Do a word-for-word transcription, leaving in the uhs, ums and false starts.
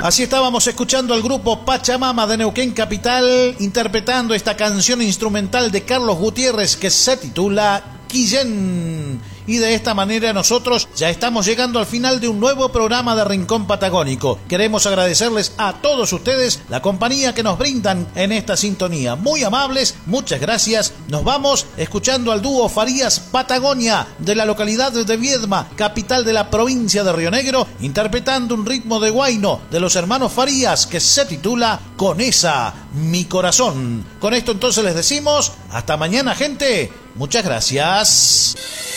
Así estábamos escuchando al grupo Pachamama de Neuquén Capital interpretando esta canción instrumental de Carlos Gutiérrez que se titula Quillén. Y de esta manera nosotros ya estamos llegando al final de un nuevo programa de Rincón Patagónico. Queremos agradecerles a todos ustedes la compañía que nos brindan en esta sintonía. Muy amables, muchas gracias. Nos vamos escuchando al dúo Farías Patagonia de la localidad de Viedma, capital de la provincia de Río Negro, interpretando un ritmo de huayno de los hermanos Farías que se titula Con esa, mi corazón. Con esto entonces les decimos hasta mañana, gente. Muchas gracias.